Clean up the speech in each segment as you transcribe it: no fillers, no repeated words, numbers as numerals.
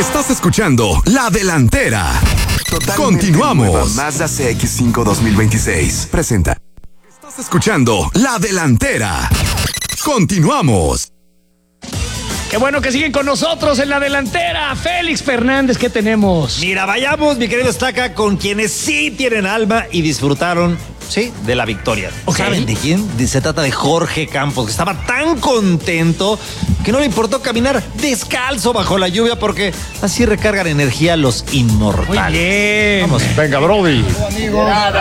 Estás escuchando La Delantera. Continuamos. Mazda CX-5 2026 presenta. Estás escuchando La Delantera. Continuamos. Qué bueno que siguen con nosotros en La Delantera. Félix Fernández, ¿qué tenemos? Mira, vayamos, mi querido Estaca, con quienes sí tienen alma y disfrutaron, sí, de la victoria. Okay. ¿Saben de quién? Se trata de Jorge Campos, que estaba tan contento que no le importó caminar descalzo bajo la lluvia porque así recargan energía los inmortales. Muy bien. Vamos. Venga, Brody. México,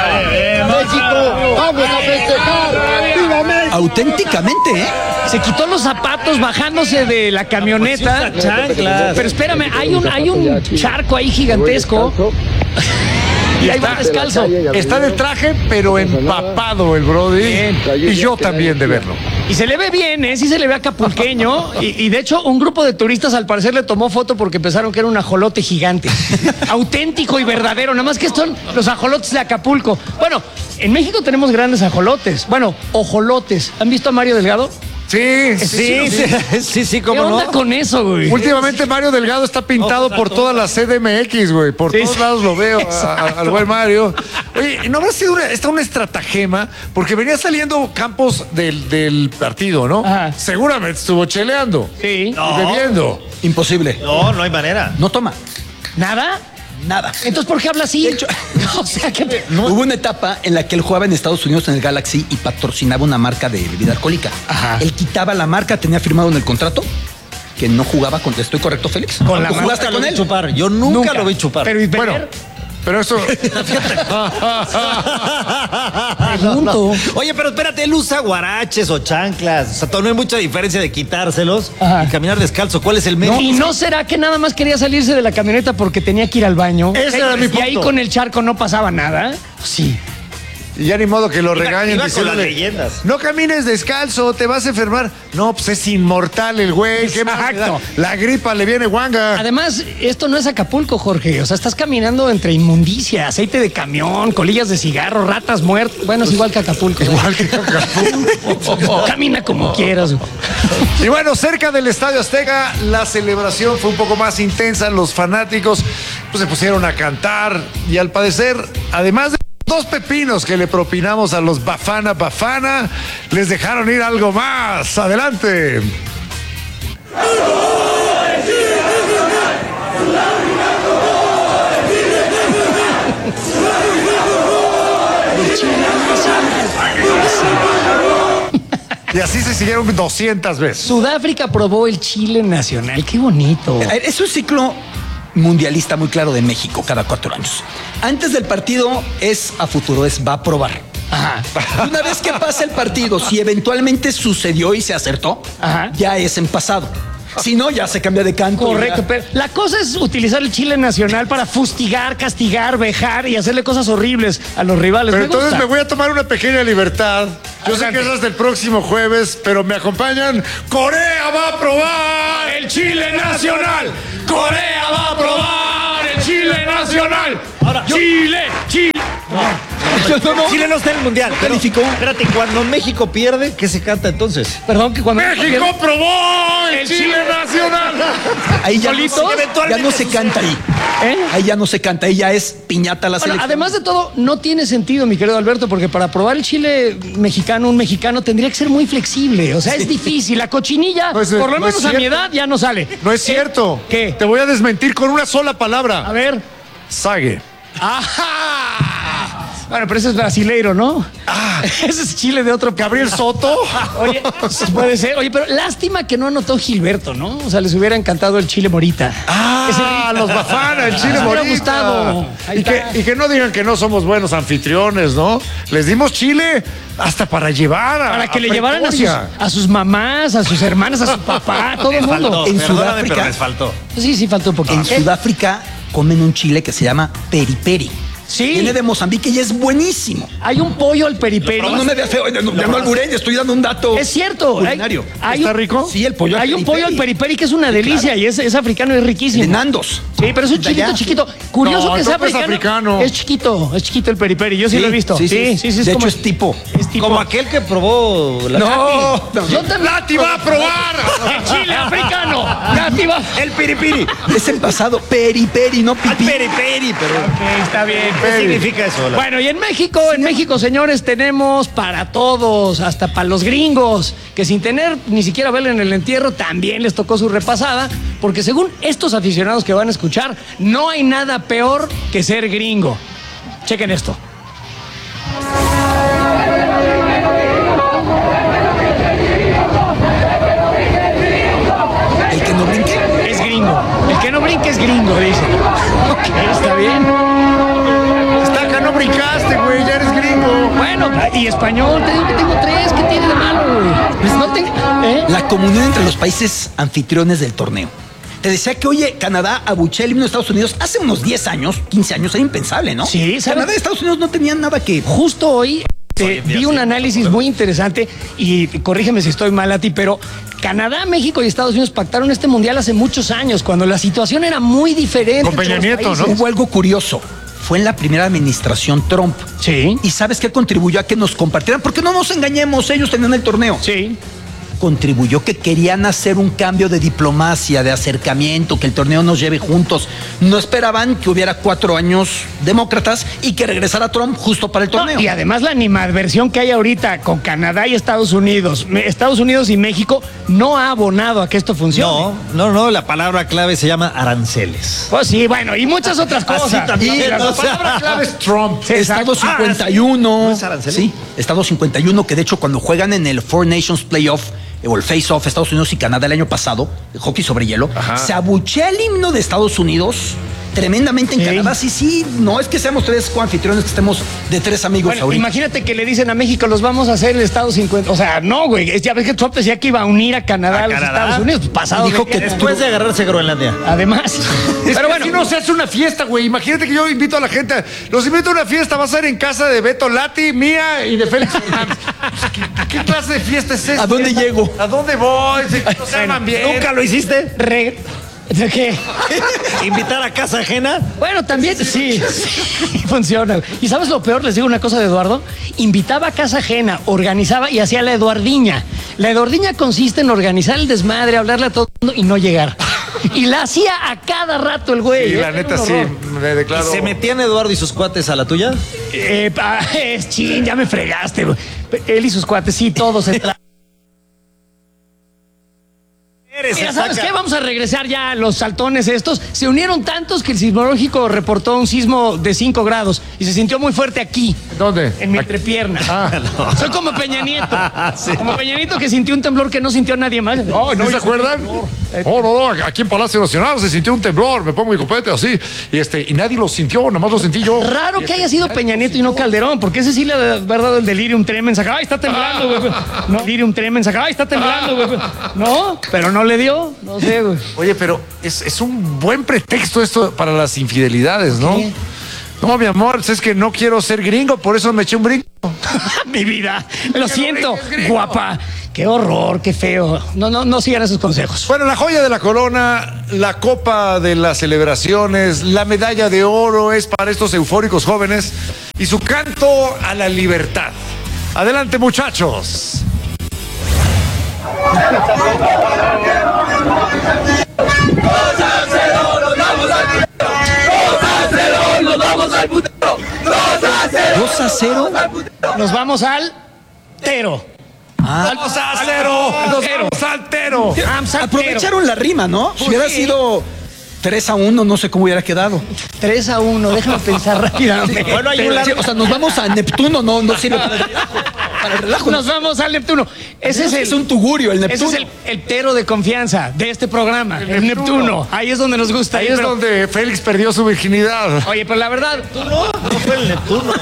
vamos a festejar. ¡Viva México! Auténticamente, ¿eh? Se quitó los zapatos bajándose de la camioneta. Pero espérame, hay un charco ahí gigantesco. Y ahí va descalzo. Está de traje, pero empapado el Brody. Y yo también de verlo. Y se le ve bien, ¿eh? Sí se le ve acapulqueño. Y de hecho, un grupo de turistas al parecer le tomó foto porque pensaron que era un ajolote gigante. Auténtico y verdadero. Nada más que son los ajolotes de Acapulco. Bueno, en México tenemos grandes ajolotes. Bueno, ojolotes. ¿Han visto a Mario Delgado? Sí, ¿Qué cómo onda no. con eso, güey? Últimamente Mario Delgado está pintado por toda la CDMX, güey. Por todos lados lo veo al buen Mario. Oye, ¿no habrá sido una estratagema? Porque venía saliendo Campos del partido, ¿no? Ajá. Seguramente estuvo cheleando. Sí. Y bebiendo. Imposible. No hay manera. No toma. ¿Nada? Nada. Entonces, ¿por qué habla así? De hecho, O sea, que... hubo una etapa en la que él jugaba en Estados Unidos en el Galaxy y patrocinaba una marca de bebida alcohólica. Ajá. Él quitaba la marca, tenía firmado en el contrato que no jugaba con... ¿Estoy correcto, Félix? Con la ¿Tú marca jugaste Nunca con lo vi él? chupar. Yo nunca lo vi chupar. Pero, ¿y beber? Bueno, pero eso... Pregunto. Oye, pero espérate, él usa guaraches o chanclas. O sea, no hay mucha diferencia de quitárselos Ajá. y caminar descalzo. ¿Cuál es el medio? ¿Y no será que nada más quería salirse de la camioneta porque tenía que ir al baño? Ese era mi Y ahí punto. con el charco no pasaba nada. Sí. Y ya ni modo que lo regañen. iba con las diciéndole, leyendas. no camines descalzo, te vas a enfermar. No, pues es inmortal el güey. ¿Qué más le da? Exacto. La gripa le viene guanga. Además, esto no es Acapulco, Jorge. O sea, estás caminando entre inmundicia, aceite de camión, colillas de cigarro, ratas muertas. Bueno, es igual que Acapulco. Igual que Acapulco. Camina como quieras. Y bueno, cerca del Estadio Azteca, la celebración fue un poco más intensa. Los fanáticos pues, se pusieron a cantar y al parecer, además de 2 pepinos que le propinamos a los Bafana, les dejaron ir algo más. Adelante. Y así se siguieron 200 veces. Sudáfrica aprobó el Chile nacional. Qué bonito. Es un ciclo mundialista muy claro de México cada 4 años. Antes del partido es a futuro, va a probar. Ajá. Una vez que pasa el partido, si eventualmente sucedió y se acertó, Ajá. ya es en pasado. Si no, ya se cambia de canto. Correcto, ya. pero la cosa es utilizar el Chile nacional para fustigar, castigar, vejar y hacerle cosas horribles a los rivales. Pero Me entonces gusta. me voy a tomar una pequeña libertad. Yo sé Adelante. que eso es del próximo jueves, pero me acompañan. Corea va a probar el Chile nacional. Corea va a probar el Chile nacional. Ahora, Chile. Chile no está en el mundial. Pero, calificó. espérate, cuando México pierde, ¿qué se canta entonces? Perdón, que cuando México probó el Chile nacional. Ahí ya, ¿Solitos? ya no se canta ahí. ¿Eh? Ahí ya no se canta, ahí ya es piñata la Bueno, selección. además de todo, no tiene sentido, mi querido Alberto, porque para probar el chile mexicano, un mexicano tendría que ser muy flexible. O sea, es difícil. La cochinilla, No es- por lo no es menos a mi cierto. edad, ya no sale. No es cierto. ¿Qué? Te voy a desmentir con una sola A palabra. ver. Sague. ¡Ajá! Bueno, pero ese es brasileiro, ¿no? Ese es chile de otro. Gabriel Soto. Oye, puede ser. Oye, pero lástima que no anotó Gilberto, ¿no? O sea, les hubiera encantado el chile morita. Los Bafana, el Chile Me hubiera Morita. gustado. Ahí está. Y que no digan que no somos buenos anfitriones, ¿no? Les dimos Chile hasta para llevar Para que a le llevaran Pretoria. a sus mamás, a sus hermanas, a su papá, a todo el mundo. En Perdóname, Sudáfrica. pero les faltó. Sí, faltó un poquito. En Sudáfrica comen un chile que se llama peri peri. Sí. Viene de Mozambique y es buenísimo. Hay un pollo al periperi. No me veas feo, no alburé, estoy dando un dato. Es cierto. Culinario. ¿Está rico? Sí, el pollo al Hay un periperi. pollo al periperi que es una delicia y es africano y es riquísimo. De Nandos. Sí, pero es un chilito chiquito. Curioso No, que sea no es africano. Es chiquito el periperi. Yo sí lo he visto. Sí. De hecho, es tipo. Como aquel que probó la No. Yo también. ¡Lati va a probar! El chile africano. Nati va. El piripiri. Es envasado. Periperi, no Al pipí. periperi, pero Ok, está bien. ¿qué significa eso? Bueno, y en México, señores, tenemos para todos, hasta para los gringos, que sin tener ni siquiera vela en el entierro, también les tocó su repasada, porque según estos aficionados que van a escuchar, no hay nada peor que ser gringo. Chequen esto. El que no brinque. Es gringo. El que no brinque es gringo, dice. Ok, está bien. Está acá, no brincaste, güey, ya eres gringo. Bueno, y español, te digo que tengo 3, ¿qué tiene de malo, güey? Pues no tengo. La comunión entre los países anfitriones del torneo. Te decía que, oye, Canadá abuchea el himno de Estados Unidos hace unos 10 años, 15 años, era impensable, ¿no? Sí, ¿sabes? Canadá y Estados Unidos no tenían nada que... Justo hoy vi un análisis muy interesante y corrígeme si estoy mal a ti, pero Canadá, México y Estados Unidos pactaron este mundial hace muchos años, cuando la situación era muy diferente. Con Peña entre los Nieto, países. ¿no? Hubo algo curioso. Fue en la primera administración Trump. Sí. ¿Y sabes qué contribuyó a que nos compartieran? Porque no nos engañemos, ellos tenían el torneo. Sí. Contribuyó que querían hacer un cambio de diplomacia, de acercamiento, que el torneo nos lleve juntos. No esperaban que hubiera 4 años demócratas y que regresara Trump justo para el torneo. No, y además la animadversión que hay ahorita con Canadá y Estados Unidos y México no ha abonado a que esto funcione. No, la palabra clave se llama aranceles. Pues sí, bueno, y muchas otras cosas. también, Y las o La palabra clave es Trump. Sí, Estado exacto. 51. ¿No es arancel? Sí, Estado 51, que de hecho cuando juegan en el Four Nations Playoff o el Face-Off Estados Unidos y Canadá el año pasado, el hockey sobre hielo, se abuchea el himno de Estados Unidos tremendamente en Sí. Canadá. Sí, no es que seamos 3 coanfitriones, que estemos de 3 amigos Bueno, ahorita. imagínate que le dicen a México, los vamos a hacer el Estado 50. O sea, no, güey. Ya ves que Trump decía que iba a unir a Canadá a los Canadá. Estados Unidos. Pues, pasado. Y dijo de que Después de agarrarse Groenlandia. Además. Pero bueno, si no se hace una fiesta, güey. Imagínate que yo invito a la gente. Los invito a una fiesta. Va a ser en casa de Beto Lati, mía y de Félix Fernández. ¿Qué clase de fiesta es esta? ¿A dónde llego? ¿A dónde voy? No se arman bien. ¿Nunca lo hiciste? ¿De qué? ¿Invitar a casa ajena? Bueno, también sí, funciona. Y ¿sabes lo peor? Les digo una cosa de Eduardo. Invitaba a casa ajena, organizaba y hacía la Eduardiña. La Eduardiña consiste en organizar el desmadre, hablarle a todo el mundo y no llegar. Y la hacía a cada rato el güey. Sí, la Era neta un sí, horror. me declaro. ¿Se metían Eduardo y sus cuates a la tuya? Chin, ya me fregaste, güey. Él y sus cuates, sí, todos entraron. Mira, ¿sabes qué? Vamos a regresar ya a los saltones estos. Se unieron tantos que el sismológico reportó un sismo de 5 grados y se sintió muy fuerte aquí. ¿Dónde? En mi entrepierna. Soy como Peña Nieto. Sí. Como Peña Nieto que sintió un temblor que no sintió nadie más. ¿No se acuerdan? No, aquí en Palacio Nacional se sintió un temblor, me pongo mi copete así, y nadie lo sintió, nomás lo sentí yo. Raro que haya sido Peña Nieto y no Calderón, porque ese sí le ha dado el delirium tremens. Ay, está temblando, güey. No, delirium tremens. Ay, está temblando, güey. No, pero no le dio. No sé, güey. Oye, pero es un buen pretexto esto para las infidelidades, ¿no? ¿Qué? No, mi amor, es que no quiero ser gringo, por eso me eché un brinco. Mi vida. Lo siento, es gringo. guapa. Qué horror, qué feo. No sigan esos consejos. Bueno, la joya de la corona, la copa de las celebraciones, la medalla de oro es para estos eufóricos jóvenes y su canto a la libertad. Adelante, muchachos. Nos vamos al Tero. ¡Vamos a cero! ¡Nos vamos al tero! Aprovecharon la rima, ¿no? Si hubiera sido 3-1, no sé cómo hubiera quedado. 3-1, déjame pensar rápidamente. Bueno, hay un Sí, o sea, nos vamos a Neptuno, no sirve para el relajo. Para el relajo. Nos vamos al Neptuno. Ese Es un tugurio, el Ese Neptuno. es el Tero de confianza de este programa, el Neptuno. Ahí es donde nos gusta Ahí ir, es pero- donde Félix perdió su virginidad. Oye, pero la verdad, No fue el Neptuno.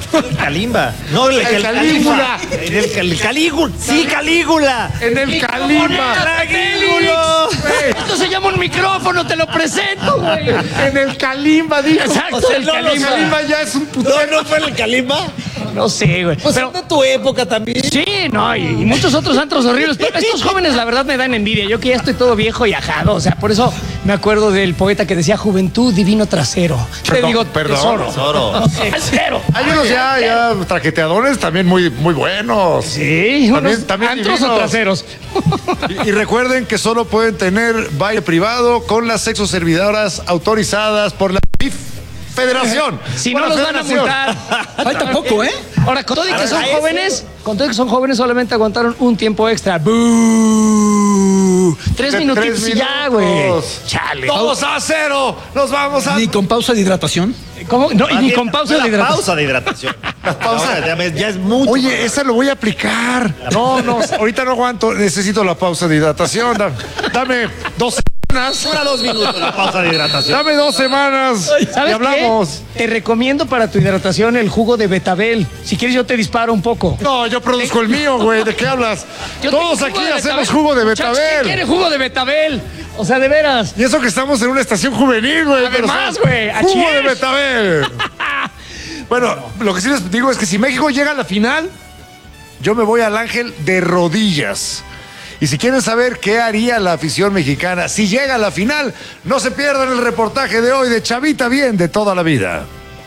Calimba. No, el Calígula. El Calígula. Sí, Calígula. En el Calima. Calígula. Esto se llama un micrófono, te lo presento, güey. En el Kalimba, dijo. Exacto, O sea, el no, Kalimba. Kalimba ya es un putero. ¿No fue el Calimba? No sé, güey. Pues Pero- de tu época también. Sí, no, y muchos otros antros horribles. Pero estos jóvenes, la verdad, me dan envidia. Yo que ya estoy todo viejo y ajado. O sea, por eso me acuerdo del poeta que decía juventud, divino trasero. Te Perdón, digo, perdón. tesoro. Tesoro. Hay unos ya traqueteadores también muy buenos. Sí, unos También antros o divinos. traseros. Y recuerden que solo pueden tener baile privado con las sexoservidoras autorizadas por la PIF Federación. Si Por no la los van a Federación. multar. Falta poco, ¿eh? Ahora, con todo y que son a ese. jóvenes, solamente aguantaron un tiempo extra. ¡Bú! 3 De minutitos 3 y ya, güey. minutos. Chale. 2-0. Nos vamos a. Ni con pausa de hidratación. ¿Cómo? No, y ni con pausa de la hidratación. pausa de hidratación. La pausa. Ya es mucho. Oye, esa lo voy a aplicar. No, ahorita no aguanto. Necesito la pausa de hidratación. Dame 2 semanas. Dura 2 minutos la pausa de hidratación. Dame 2 semanas. Y ¿Sabes hablamos. qué? Te recomiendo para tu hidratación el jugo de betabel. Si quieres yo te disparo un poco. No, yo produzco el mío, güey. ¿De qué hablas? Yo Todos tengo aquí jugo de hacemos betabel. jugo de Muchachos, ¿quién betabel. quiere jugo de betabel? O sea, de veras. Y eso que estamos en una estación juvenil, güey. pero Además, son güey, Jugo achis. de betabel. Bueno, lo que sí les digo es que si México llega a la final, yo me voy al Ángel de rodillas. Y si quieren saber qué haría la afición mexicana si llega a la final, no se pierdan el reportaje de hoy de Chavita Bien de toda la vida.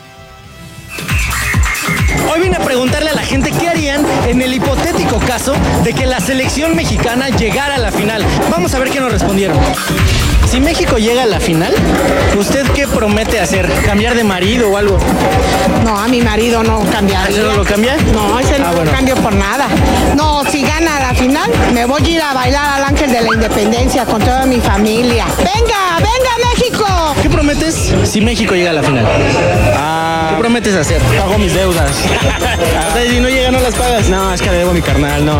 Hoy vine a preguntarle a la gente qué harían en el hipotético caso de que la selección mexicana llegara a la final. Vamos a ver qué nos respondieron. Si México llega a la final, ¿usted qué promete hacer? ¿Cambiar de marido o algo? No, a mi marido no cambiaría. ¿Ese no lo cambia? No, ese no Ah, bueno. lo cambio por nada. No, si gana la final, me voy a ir a bailar al Ángel de la Independencia con toda mi familia. ¡Venga, venga México! ¿Qué prometes si México llega a la final? ¿Qué prometes hacer? Pago mis deudas. O sea, si no llega, no las pagas. No, es que le debo a mi carnal, no.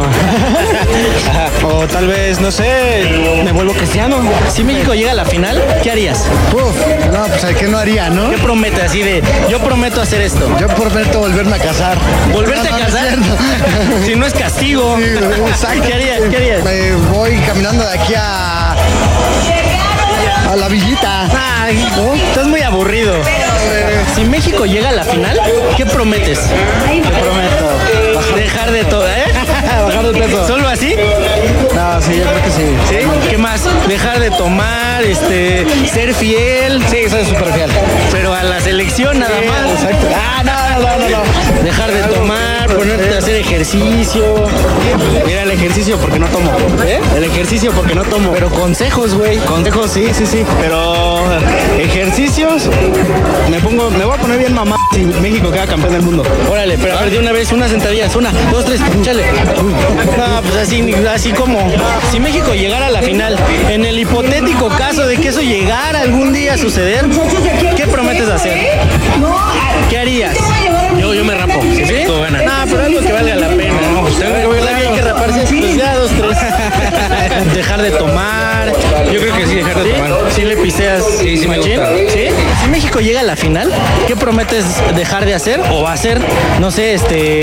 O tal vez, no sé, me vuelvo cristiano. Si México llega a la final, ¿qué harías? No, pues ¿qué no haría, no? ¿Qué prometes así de, yo prometo hacer esto? Yo prometo volverme a casar. ¿Volverte No, a no, no es casar? cierto. Si no es castigo. Exacto. ¿Qué harías? ¿Qué harías? Me voy caminando de aquí a la villita. Ay, estás muy aburrido. Si México llega a la final, ¿qué prometes? Te prometo. Dejar de todo, ¿eh? Bajar de peso. ¿Solo así? No, sí, yo creo que sí. ¿Sí? ¿Qué más? Dejar de tomar, ser fiel. Sí, soy súper fiel. Pero a la selección nada más. Exacto. Ah, no. Dejar de tomar, ponerte a hacer ejercicio. Mira, el ejercicio porque no tomo. ¿Eh? El ejercicio porque no tomo. Pero consejos, güey. Consejos, sí. Pero ejercicios, me voy a poner bien mamá si México queda campeón del mundo. Órale, pero a ver de una vez, unas sentadillas. 1, 2, 3, chale. No, pues así como. Si México llegara a la final, en el hipotético caso de que eso llegara algún día a suceder, ¿qué prometes hacer? ¿Qué harías? Yo me rapo. ¿Sí? Gana. No, pero algo que valga la pena. No, pues hay que raparse. Pues ya 2, 3. Dejar de tomar. Yo creo que sí, dejar de tomar. ¿Sí le piseas? Sí, me machín? gusta. ¿Sí? Si México llega a la final, ¿qué prometes dejar de hacer o hacer? No sé,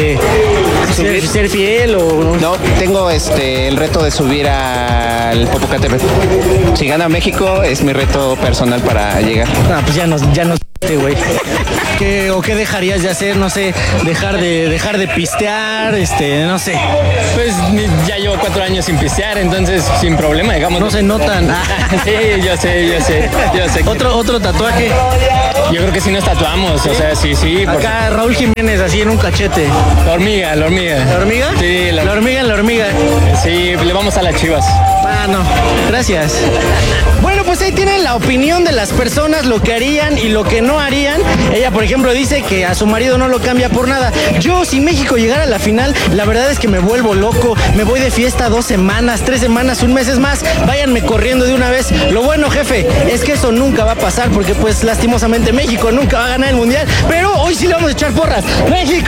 ser fiel o... No, tengo el reto de subir al Popocatépetl. Si gana México, es mi reto personal para llegar. Ah, pues ya nos güey. ¿O qué dejarías de hacer? No sé, dejar de pistear, no sé. Pues ya llevo 4 años sin pistear, entonces sin problema, digamos. No se notan. Sí, yo sé. Otro tatuaje. Yo creo que sí nos tatuamos, o sea, sí. Acá Raúl Jiménez, así en un cachete. La hormiga. ¿La hormiga? Sí, la hormiga. Sí, le vamos a las Chivas. Ah, no. Gracias. Bueno, pues ahí tienen la opinión de las personas, lo que harían y lo que no harían. Ella, por ejemplo, dice que a su marido no lo cambia por nada. Yo, si México llegara a la final, la verdad es que me vuelvo loco. Me voy de fiesta 2 semanas, 3 semanas, un mes. Es más, váyanme corriendo de una vez. Lo bueno, jefe, es que eso nunca va a pasar porque, pues, lastimosamente México nunca va a ganar el Mundial. Pero hoy sí le vamos a echar porras. ¡México!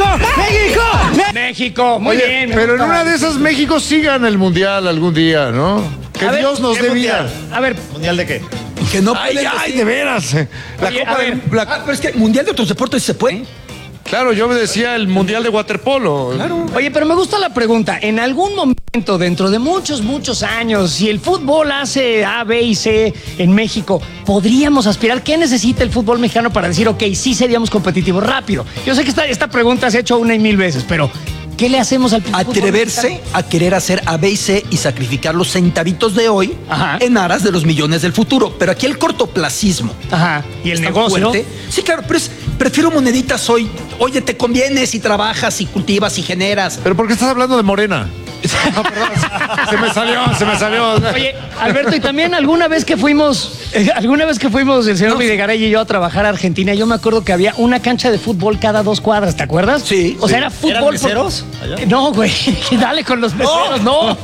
México, muy Oye, bien. pero en una de esas México sí gana el Mundial algún día, ¿no? Que A ver, Dios nos ¿qué dé mundial? vida. A ver, ¿Mundial de qué? Que no Ay, pueden ay, decir- de veras. La Oye, Copa a de ver. la- Pero es que Mundial de otros deportes se puede. Claro, yo me decía el Mundial de Waterpolo. Claro. Oye, pero me gusta la pregunta. En algún momento, dentro de muchos años, si el fútbol hace A, B y C en México, ¿podríamos aspirar? ¿Qué necesita el fútbol mexicano para decir, ok, sí seríamos competitivos rápido? Yo sé que esta pregunta se ha hecho 1 y 1000 veces, pero ¿qué le hacemos al fútbol Atreverse mexicano? a querer hacer A, B y C y sacrificar los centavitos de hoy en aras de los millones del futuro. Pero aquí el cortoplacismo. Y el es tan negocio. fuerte. Sí, claro, pero prefiero moneditas hoy. Oye, te conviene si trabajas, si cultivas, si generas. ¿Pero por qué estás hablando de Morena? No, perdón, se me salió. Oye, Alberto, y también alguna vez que fuimos el señor Videgaray y yo a trabajar a Argentina, yo me acuerdo que había una cancha de fútbol cada 2 cuadras, ¿te acuerdas? Sí. O sea, era fútbol. ¿Eran meseros? No, güey, dale con los meseros.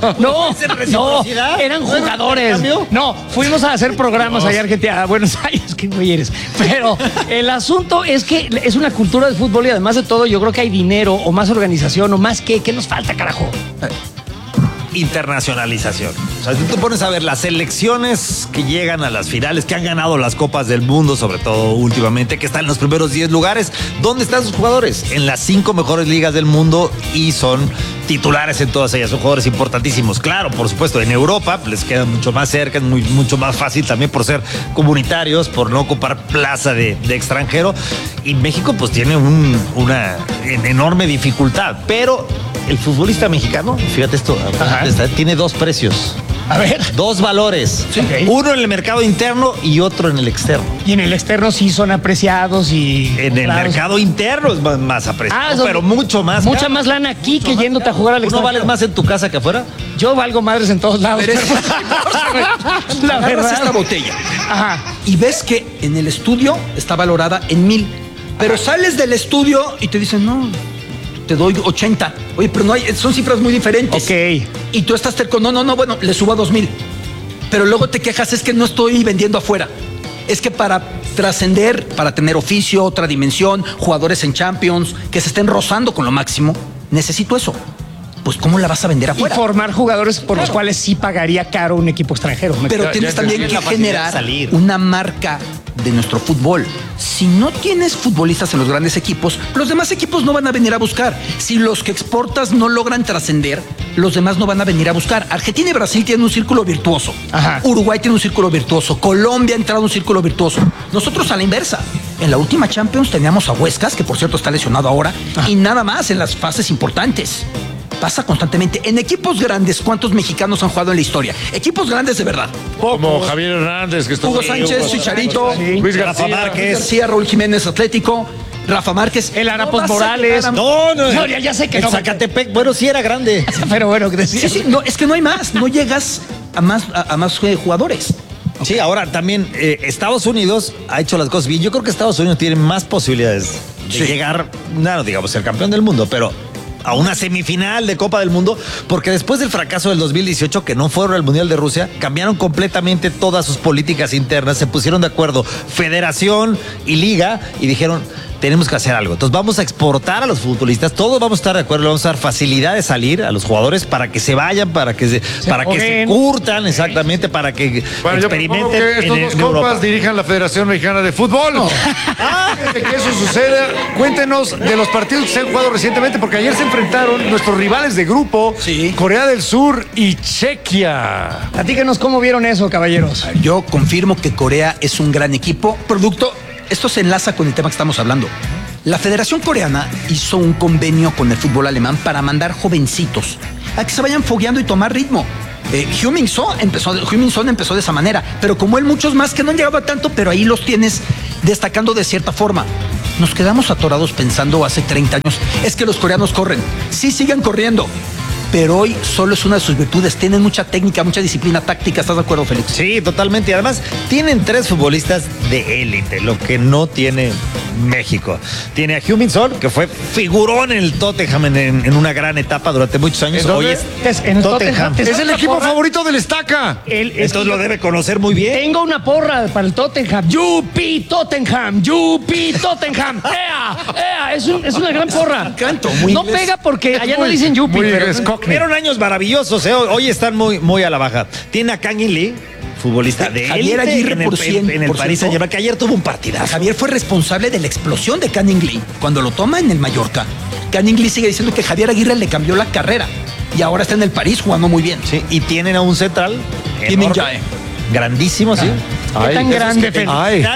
No, eran jugadores. No, fuimos a hacer programas allá en Argentina, a Buenos Aires, qué güey eres. Pero el asunto es que es una cultura de fútbol y además de todo, yo creo que hay dinero o más organización o más ¿qué nos falta, carajo? Internacionalización. O sea, tú te pones a ver las selecciones que llegan a las finales, que han ganado las Copas del Mundo, sobre todo últimamente, que están en los primeros 10 lugares. ¿Dónde están sus jugadores? En las 5 mejores ligas del mundo y son titulares en todas ellas. Son jugadores importantísimos. Claro, por supuesto, en Europa les queda mucho más cerca, es mucho más fácil también por ser comunitarios, por no ocupar plaza de extranjero. Y México pues tiene una enorme dificultad. Pero el futbolista mexicano, fíjate esto, tiene 2 precios. A ver. 2 valores. Sí. Uno en el mercado interno y otro en el externo. Y en el externo sí son apreciados y... En el mercado interno es más apreciado, pero mucho más. Mucha más lana aquí que yéndote a jugar al externo. ¿No vales más en tu casa que afuera? Yo valgo madres en todos lados. Pero la verdad. Esta botella. Y ves que en el estudio está valorada en 1000. Pero sales del estudio y te dicen, no, te doy 80. Oye, pero no hay, son cifras muy diferentes. Ok. Y tú estás terco, no, bueno, le subo a 2000. Pero luego te quejas, es que no estoy vendiendo afuera. Es que para trascender, para tener oficio, otra dimensión, jugadores en Champions, que se estén rozando con lo máximo, necesito eso. Pues, ¿cómo la vas a vender afuera? Y formar jugadores por los cuales sí pagaría caro un equipo extranjero. Pero tienes también que generar una marca de nuestro fútbol. Si no tienes futbolistas en los grandes equipos, los demás equipos no van a venir a buscar. Si los que exportas no logran trascender, los demás no van a venir a buscar. Argentina y Brasil tienen un círculo virtuoso. Uruguay tiene un círculo virtuoso. Colombia ha entrado en un círculo virtuoso. Nosotros a la inversa. En la última Champions teníamos a Huescas, que por cierto está lesionado ahora, y nada más en las fases importantes. Pasa constantemente. En equipos grandes, ¿cuántos mexicanos han jugado en la historia? Equipos grandes de verdad. Como Javier Hernández, que está Hugo Sánchez, Chicharito, Luis Rafa García, Márquez, García, Raúl Jiménez, Atlético, Rafa Márquez. El Arapos Morales. No, ya sé que el no. Zacatepec, bueno, sí era grande. Pero bueno, que decía. Sí, no, es que no hay más. No llegas a más jugadores. Sí, ahora también Estados Unidos ha hecho las cosas bien. Yo creo que Estados Unidos tiene más posibilidades de llegar, no digamos, ser campeón del mundo, pero a una semifinal de Copa del Mundo, porque después del fracaso del 2018, que no fueron al Mundial de Rusia, cambiaron completamente todas sus políticas internas, se pusieron de acuerdo Federación y Liga y dijeron, tenemos que hacer algo. Entonces vamos a exportar a los futbolistas, todos vamos a estar de acuerdo, vamos a dar facilidad de salir a los jugadores para que se vayan, para que se curtan, exactamente, para que experimenten. Que estos dos compas dirijan la Federación Mexicana de Fútbol. Antes de que eso suceda, cuéntenos de los partidos que se han jugado recientemente, porque ayer se enfrentaron nuestros rivales de grupo, Corea del Sur y Chequia. Platíquenos cómo vieron eso, caballeros. Yo confirmo que Corea es un gran equipo. Esto se enlaza con el tema que estamos hablando. La Federación Coreana hizo un convenio con el fútbol alemán para mandar jovencitos a que se vayan fogueando y tomar ritmo. Heung-min Son empezó de esa manera, pero como él, muchos más que no han llegado a tanto, pero ahí los tienes destacando de cierta forma. Nos quedamos atorados pensando hace 30 años, es que los coreanos corren. Sí, sigan corriendo, pero hoy solo es una de sus virtudes. Tienen mucha técnica, mucha disciplina táctica. ¿Estás de acuerdo, Félix? Sí, totalmente. Y además, tienen 3 futbolistas de élite, lo que no tiene México. Tiene a Heung-min Son, que fue figurón en el Tottenham en una gran etapa durante muchos años. ¿En Hoy dónde? En Tottenham. Es el equipo favorito del Estaca. Entonces lo debe conocer muy bien. Tengo una porra para el Tottenham. Yupi Tottenham. ¡Ea! Es una gran porra. No pega porque allá no dicen Yupi. Fueron años maravillosos, ¿eh? Hoy están muy a la baja. Tiene a Kang In Lee, futbolista de Javier élite Aguirre, en el, por cien- en el por Paris cierto. Saint-Germain, que ayer tuvo un partidazo. Javier fue responsable de la explosión de Canning Lee cuando lo toma en el Mallorca. Canning Lee sigue diciendo que Javier Aguirre le cambió la carrera y ahora está en el París jugando muy bien. Sí, y tienen a un central Kim enorme, Min-jae. grandísimo, sí. ¿Qué tan grande, Félix?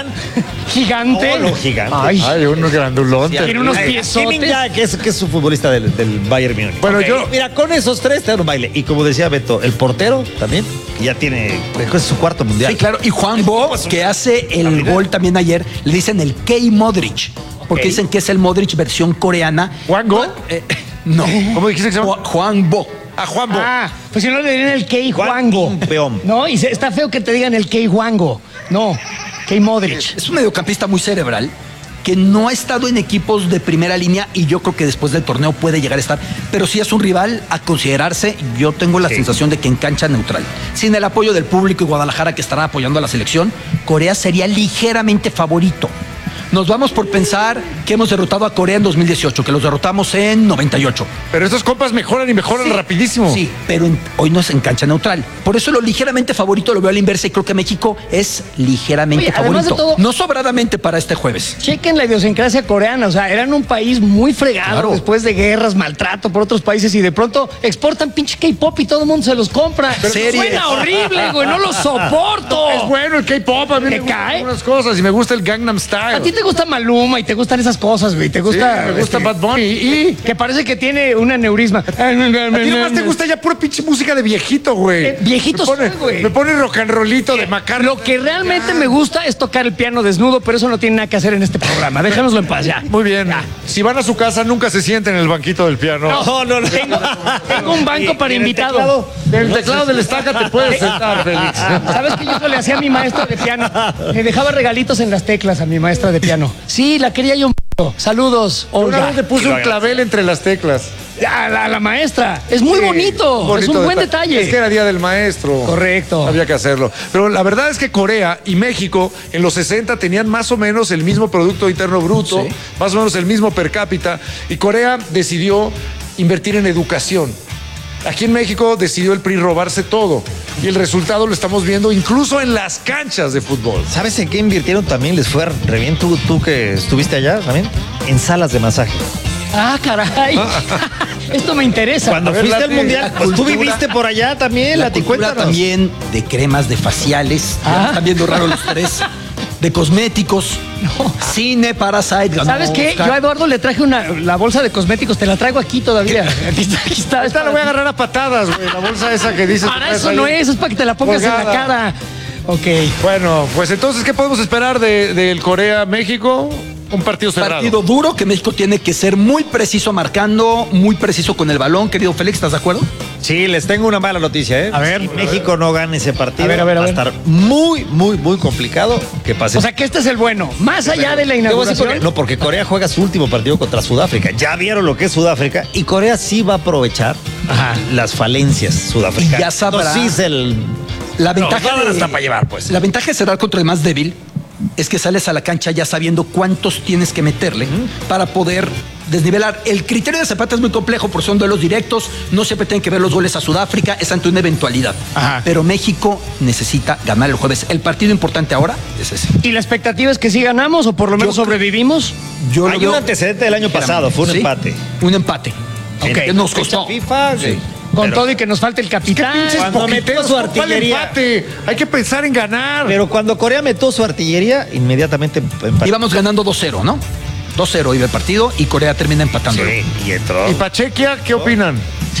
¿Gigante? Oh, lo gigante. Ay, unos grandulontes. tiene unos Kim piesotes. Min-jae, que es su futbolista del Bayern Múnich. Bueno, Ok, mira, con esos tres te dan un baile. Y como decía Beto, el portero también ya tiene, es su cuarto mundial. Sí, claro. Y Juan Bo, que hace el gol también ayer, le dicen el K Modric. Porque dicen que es el Modric versión coreana. ¿Juan Go? No. ¿Cómo dijiste que se llama? Juan Bo. Juan Bo. Ah, pues si no le dirían el Kei Juan Juango. Peón. No, y está feo que te digan el Kei Juango. No, Kei Modric. Es un mediocampista muy cerebral que no ha estado en equipos de primera línea y yo creo que después del torneo puede llegar a estar, pero sí es un rival a considerarse. Yo tengo la sensación de que en cancha neutral, sin el apoyo del público y Guadalajara que estará apoyando a la selección, Corea sería ligeramente favorito. Nos vamos por pensar que hemos derrotado a Corea en 2018, que los derrotamos en 98. Pero estos compas mejoran y mejoran rapidísimo. Sí, pero hoy no es en cancha neutral. Por eso lo ligeramente favorito lo veo a la inversa y creo que México es ligeramente Oye, además favorito. de todo- No sobradamente para este jueves. Chequen la idiosincrasia coreana, o sea, eran un país muy fregado Claro. después de guerras, maltrato por otros países y de pronto exportan pinche K-pop y todo el mundo se los compra. series. Suena horrible, güey, no lo soporto. Es bueno el K-pop, a mí ¿Te me gustan cae? algunas cosas y me gusta el Gangnam Style. A ti te gusta Maluma y te gustan esas cosas, güey. Te gusta. Sí, me gusta Bad Bunny. Y que parece que tiene un aneurisma. A ti nomás te gusta ya pura pinche música de viejito, güey. Viejito me pone, soy, güey. Me pone rock and rollito de McCartney. Lo que realmente me gusta es tocar el piano desnudo, pero eso no tiene nada que hacer en este programa. Déjanoslo en paz ya. Muy bien. Si van a su casa, nunca se sienten en el banquito del piano. No. Tengo un banco para ¿Y en el invitado. teclado? Del teclado del estaca te puedes sentar, Félix. ¿Sabes que yo eso le hacía a mi maestra de piano? Le dejaba regalitos en las teclas a mi maestra de piano. Sí, la quería yo. Saludos, Una Olga. vez le puse un clavel entre las teclas. A la maestra. Es muy Sí, bonito. Es un buen detalle. Es que era Día del Maestro. Correcto. Había que hacerlo. Pero la verdad es que Corea y México en los 60 tenían más o menos el mismo Producto Interno Bruto, Sí. más o menos el mismo per cápita, y Corea decidió invertir en educación. Aquí en México decidió el PRI robarse todo. Y el resultado lo estamos viendo incluso en las canchas de fútbol. ¿Sabes en qué invirtieron también? Les fue re bien. Tú que estuviste allá también. En salas de masaje. Ah, caray. Esto me interesa. Cuando A ver, fuiste al Lati, mundial, la pues tú cultura- viviste por allá también, La Lati, cultura cuéntanos. también de cremas, de faciales. Ya me están viendo raro los tres. De cosméticos. Cine, Parasite. ganó ¿Sabes qué? Oscar. Yo a Eduardo le traje la bolsa de cosméticos. Te la traigo aquí todavía. Aquí está. Esta la voy a agarrar a patadas, güey. La bolsa esa que dices. Para eso no es para que te la pongas en la colgada. cara. Ok. Bueno, pues entonces, ¿qué podemos esperar del Corea-México? Un partido cerrado. Partido duro que México tiene que ser muy preciso marcando, muy preciso con el balón. Querido Félix, ¿estás de acuerdo? Sí, les tengo una mala noticia, ¿eh? A ver. Si México no gana ese partido, A ver. va a estar muy, muy, muy complicado que pase. O sea que este es el bueno. Más allá de la Te voy a decir inauguración. por qué. No, porque Corea juega su último partido contra Sudáfrica. Ya vieron lo que es Sudáfrica y Corea sí va a aprovechar las falencias sudafricanas. Y ya sabrá. No, sí es el... La ventaja No, hasta para llevar, pues. La ventaja de cerrar contra el más débil es que sales a la cancha ya sabiendo cuántos tienes que meterle para poder desnivelar. El criterio de Zapata es muy complejo porque son duelos directos, no siempre tienen que ver los goles a Sudáfrica, es ante una eventualidad. Ajá. Pero México necesita ganar el jueves. El partido importante ahora es ese. ¿Y la expectativa es que sí ganamos o por lo menos sobrevivimos? Yo Hay lo veo un antecedente del año pasado, fue un ¿Sí? empate. Un empate. En Que nos fecha costó. FIFA, Sí. Con Pero- todo y que nos falta el capitán. Cuando metió su ¿Cuál artillería. empate? Hay que pensar en ganar. Pero cuando Corea metió su artillería, inmediatamente empató. Íbamos ganando 2-0, ¿no? 2-0 iba el partido y Corea termina empatando. Sí, y entró. ¿Y Pachequia qué opinan?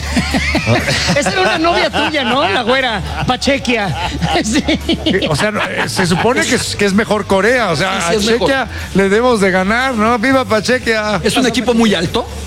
Esa era una novia tuya, ¿no? La güera, Pachequia. Sí. O sea, se supone que es mejor Corea. O sea, Sí, sí, es a Chequia le debemos de ganar, ¿no? ¡Viva Pachequia! Es un equipo muy alto.